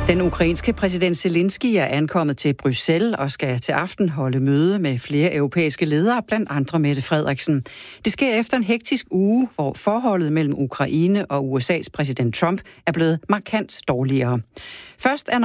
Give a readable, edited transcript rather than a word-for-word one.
Den ukrainske præsident Zelensky er ankommet til Bruxelles og skal til aften holde møde med flere europæiske ledere, blandt andre Mette Frederiksen. Det sker efter en hektisk uge, hvor forholdet mellem Ukraine og USA's præsident Trump er blevet markant dårligere. Først er